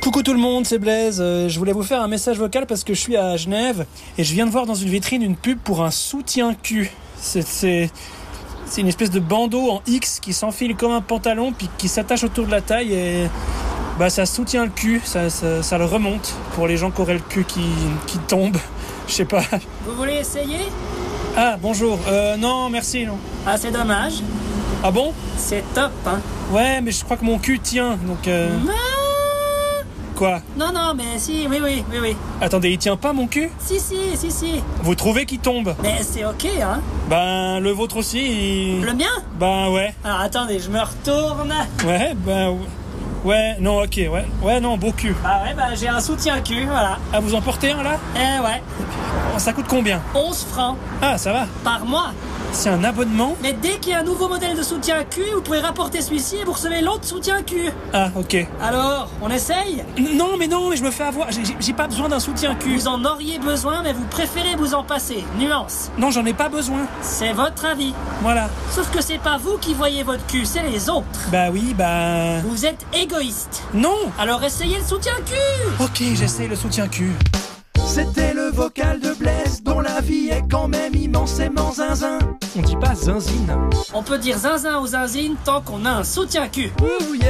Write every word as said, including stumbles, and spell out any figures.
Coucou tout le monde, c'est Blaise. Euh, je voulais vous faire un message vocal parce que je suis à Genève et je viens de voir dans une vitrine une pub pour un soutien-cul. C'est, c'est, c'est une espèce de bandeau en X qui s'enfile comme un pantalon puis qui s'attache autour de la taille et bah ça soutient le cul, ça, ça, ça le remonte pour les gens qui auraient le cul qui, qui tombe. Je sais pas. Vous voulez essayer? Ah bonjour, euh, non merci non. Ah c'est dommage. Ah bon? C'est top hein. Ouais mais je crois que mon cul tient donc... Euh... Non Quoi? Non non mais si, oui oui, oui oui. Attendez, il tient pas mon cul? Si si, si si. Vous trouvez qu'il tombe? Mais c'est ok hein. Ben le vôtre aussi il... Le mien? Ben ouais. Alors attendez, je me retourne. Ouais ben... Ouais, non, ok, ouais. Ouais, non, beau cul. Ah ouais, bah j'ai un soutien-cul, voilà. Ah, vous en portez un là? Eh ouais. Ça coûte combien? onze francs. Ah, ça va. Par mois. C'est un abonnement? Mais dès qu'il y a un nouveau modèle de soutien-cul, vous pouvez rapporter celui-ci et vous recevez l'autre soutien-cul. Ah, ok. Alors, on essaye? Non, mais non, mais je me fais avoir. J'ai, j'ai pas besoin d'un soutien-cul. Vous en auriez besoin, mais vous préférez vous en passer. Nuance. Non, j'en ai pas besoin. C'est votre avis. Voilà. Sauf que c'est pas vous qui voyez votre cul, c'est les autres. Bah oui, bah... Vous êtes égoïste. Non. Alors essayez le soutien-cul. Ok, j'essaye le soutien-cul. C'était le vocal de Blaise, dont la vie est quand même immensément zinzin. On dit pas zinzine. On peut dire zinzin ou zinzine tant qu'on a un soutien-cul. Ouh, yeah.